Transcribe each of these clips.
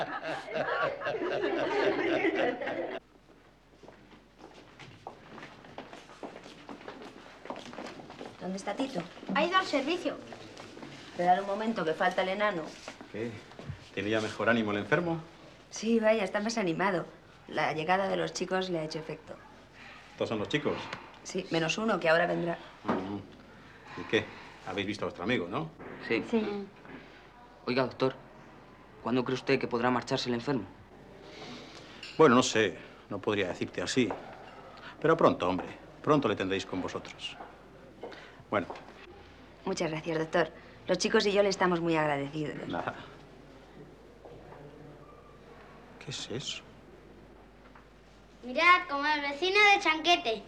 ¿Dónde está Tito? Ha ido al servicio. Esperar un momento, que falta el enano. ¿Qué? ¿Tiene ya mejor ánimo el enfermo? Sí, vaya, está más animado. La llegada de los chicos le ha hecho efecto. ¿Estos son los chicos? Sí, menos uno, que ahora vendrá. ¿Y qué? Habéis visto a vuestro amigo, ¿no? Sí. Oiga, doctor, ¿cuándo cree usted que podrá marcharse el enfermo? Bueno, no sé. No podría decirte así. Pero pronto, hombre. Pronto le tendréis con vosotros. Bueno. Muchas gracias, doctor. Los chicos y yo le estamos muy agradecidos. Nada. ¿Qué es eso? Mirad, como el vecino de Chanquete.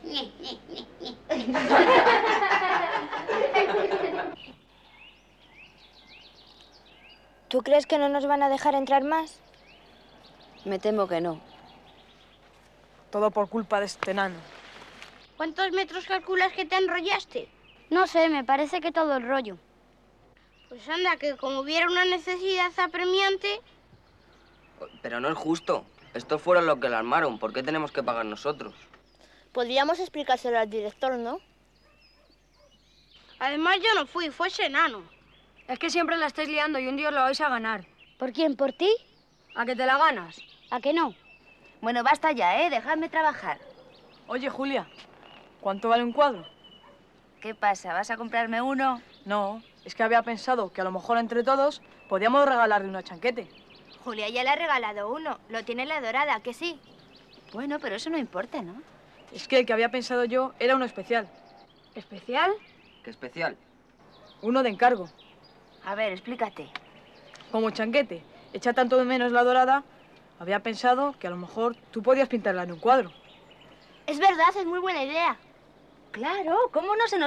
¿Tú crees que no nos van a dejar entrar más? Me temo que no. Todo por culpa de este enano. ¿Cuántos metros calculas que te enrollaste? No sé, me parece que todo el rollo. Pues anda, que como hubiera una necesidad apremiante... Pero no es justo. Estos fueron los que la armaron. ¿Por qué tenemos que pagar nosotros? Podríamos explicárselo al director, ¿no? Además, yo no fui, fue ese enano. Es que siempre la estáis liando y un día os la vais a ganar. ¿Por quién? ¿Por ti? ¿A que te la ganas? ¿A que no? Bueno, basta ya, ¿eh? Dejadme trabajar. Oye, Julia, ¿cuánto vale un cuadro? ¿Qué pasa? ¿Vas a comprarme uno? No, es que había pensado que a lo mejor entre todos podíamos regalarle una chanquete. Julia ya le ha regalado uno. Lo tiene la Dorada, ¿que sí? Bueno, pero eso no importa, ¿no? Es que el que había pensado yo era uno especial. ¿Especial? ¿Qué especial? Uno de encargo. A ver, explícate. Como chanquete echa tanto de menos la Dorada, había pensado que a lo mejor tú podías pintarla en un cuadro. Es verdad, es muy buena idea. Claro, ¿cómo no se nos